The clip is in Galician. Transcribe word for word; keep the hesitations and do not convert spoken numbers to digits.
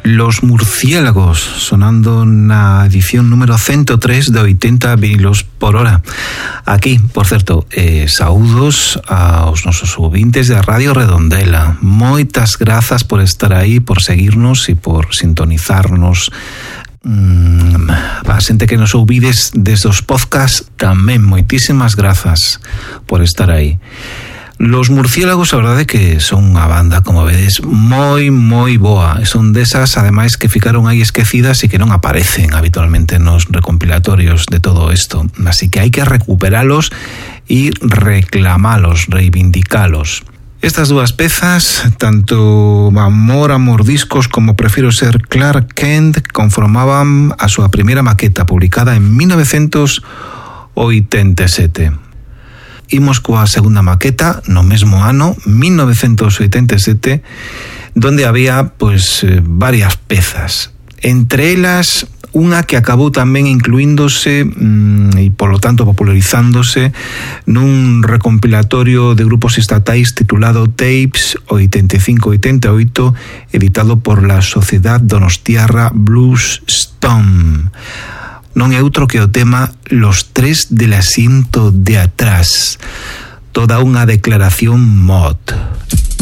Los Murciélagos, sonando na edición número ciento tres de oitenta vinilos por hora. Aquí, por certo, eh, saúdos aos nosos ouvintes da Radio Redondela. Moitas grazas por estar aí, por seguirnos e por sintonizarnos. Mm, a xente que nos ouvides desde os podcast, tamén moitísimas grazas por estar aí. Los Murciélagos, a verdade que son unha banda, como vedes, moi, moi boa. Son desas, ademais, que ficaron aí esquecidas e que non aparecen habitualmente nos recompilatorios de todo isto. Así que hai que recuperalos e reclamalos, reivindicalos. Estas dúas pezas, tanto Amor a Mordiscos como Prefiero ser Clark Kent, conformaban a súa primeira maqueta, publicada en mil novecientos oitenta e sete. Imos coa segunda maqueta no mesmo ano, mil novecientos oitenta e sete, donde había pues varias pezas. Entre elas, unha que acabou tamén incluíndose mmm, e polo tanto popularizándose nun recompilatorio de grupos estatais titulado Tapes oitenta e cinco oitenta e oito, editado por la Sociedad Donostiarra Blues Stone. Non é outro que o tema Los tres del asiento de atrás, toda unha declaración mod.